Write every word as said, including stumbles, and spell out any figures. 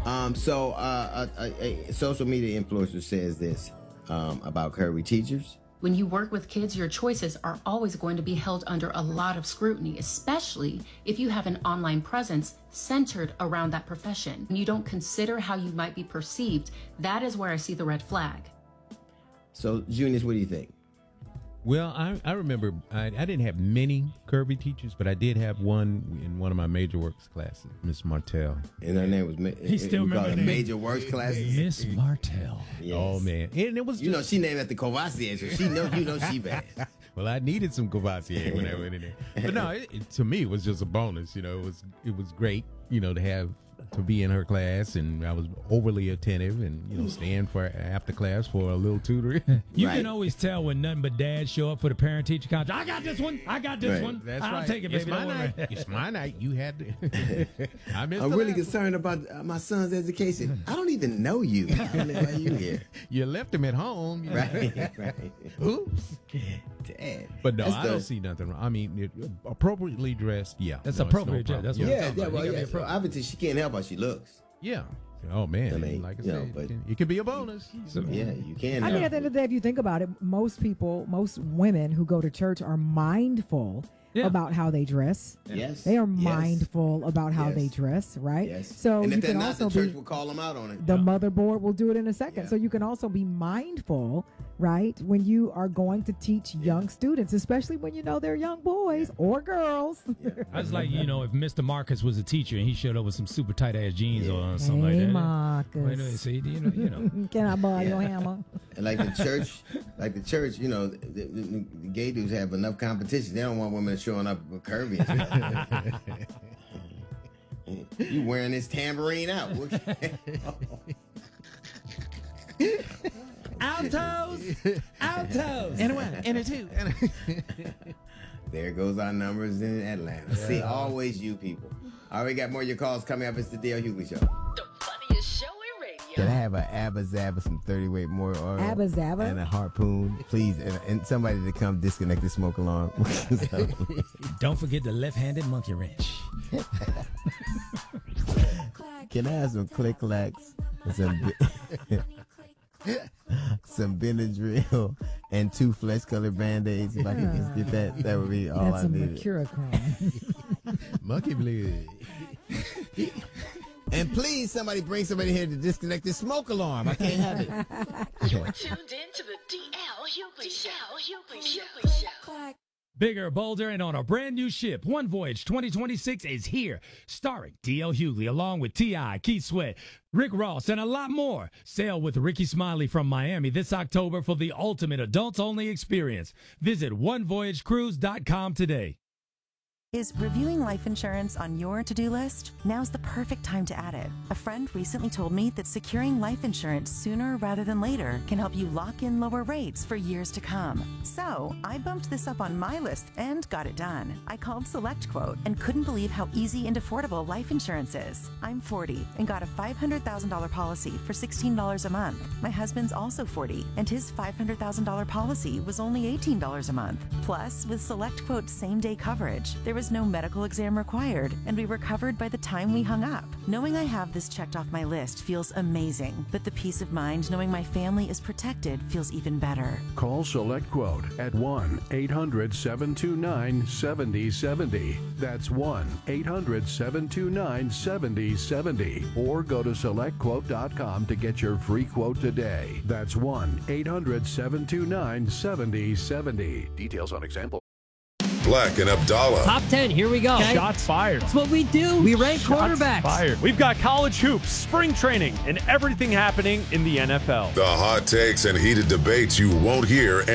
Um, so uh, a, a, a social media influencer says this um, about curvy teachers. When you work with kids, your choices are always going to be held under a lot of scrutiny, especially if you have an online presence centered around that profession. When you don't consider how you might be perceived, that is where I see the red flag. So, Junius, what do you think? Well, I, I remember I, I didn't have many curvy teachers, but I did have one in one of my major works classes, Miss Martell. And her name was, Ma- He still we call remember it that. major works classes. Miss Martell. Yes. Oh, man. And it was You know, just, she named after Courvoisier, so she know, you know she bad. well, I needed some Courvoisier when I went in there. But no, it, it, to me, it was just a bonus. You know, it was it was great, you know, to have to be in her class, and I was overly attentive and, you know, staying for after class for a little tutoring. You Right. can always tell when nothing but dads show up for the parent-teacher conference. I got this one. I got this Right. one. That's I'll right. take it, baby. It's my Don't worry. night. It's my night. You had to. I missed I'm the really last one. concerned about uh, my son's education. I don't even know you. Why are you here? You left him at home. You know? Right, right. Oops. Dad. But no, That's I the- don't see nothing wrong. I mean, it, appropriately dressed, yeah. That's no, it's no appropriate, yeah, problem. that's what Yeah, I'm talking yeah, about. well, You gotta yeah. be So appropriate. obviously, she can't help how she looks. Yeah. Oh, man. I mean, like I you know, said, but- it, can, it can be a bonus. So, Yeah, you can. I mean, help at the end it. of the day, if you think about it, most people, most women who go to church are mindful Yeah. about how they dress. Yes. They are yes, mindful about how they Yes. dress, right? Yes. So and you if they're can not, also the church be will call them out on it. the motherboard will do it in a second. Yeah. So you can also be mindful, right, when you are going to teach young students, especially when you know they're young boys or girls. I was like, you know, if Mister Marcus was a teacher and he showed up with some super tight ass jeans or something Hey, like that. Marcus. Wait a minute, see, you know, you know. Can I borrow your Yeah. hammer? And like the church, like the church, you know, the, the, the gay dudes have enough competition. They don't want women showing up with curvy. You wearing this tambourine out? Altos, altos. And a one, and a two. And a There goes our numbers in Atlanta. See, always you people. All right, we got more of your calls coming up. It's the D L Hughley Show. The funniest show in radio. Can I have an Abba Zaba, some thirty weight more oil? Abba Zaba? And a harpoon, please. And, and somebody to come disconnect the smoke alarm. So, Don't forget the left-handed monkey wrench. can I have some click clacks and some, some Benadryl and two flesh colored band aids? If I could just get that, that would be all That's I some needed. Mercurochrome. monkey blood. And please, somebody bring somebody here to disconnect this smoke alarm. I can't have it. You're tuned in to the D L Hughley Show. Hughley Show. Hughley Show. Bigger, bolder, and on a brand new ship, One Voyage twenty twenty-six is here, starring D L Hughley along with T I, Keith Sweat, Rick Ross, and a lot more. Sail with Ricky Smiley from Miami this October for the ultimate adults-only experience. Visit one voyage cruise dot com today. Is reviewing life insurance on your to-do list? Now's the perfect time to add it. A friend recently told me that securing life insurance sooner rather than later can help you lock in lower rates for years to come. So I bumped this up on my list and got it done. I called SelectQuote and couldn't believe how easy and affordable life insurance is. I'm forty and got a five hundred thousand dollars policy for sixteen dollars a month. My husband's also forty and his five hundred thousand dollars policy was only eighteen dollars a month. Plus, with SelectQuote's same-day coverage, there was no medical exam required, and we were covered by the time we hung up. Knowing I have this checked off my list feels amazing, but the peace of mind knowing my family is protected feels even better. Call SelectQuote at one eight hundred seven two nine seven zero seven zero. That's one eight hundred seven two nine seven zero seven zero. Or go to select quote dot com to get your free quote today. That's one eight hundred seven two nine seven zero seven zero. Details on example. Black and Abdallah. Top ten, here we go. Shots fired. That's what we do. We rank Shots quarterbacks. fired. We've got college hoops, spring training, and everything happening in the N F L. The hot takes and heated debates you won't hear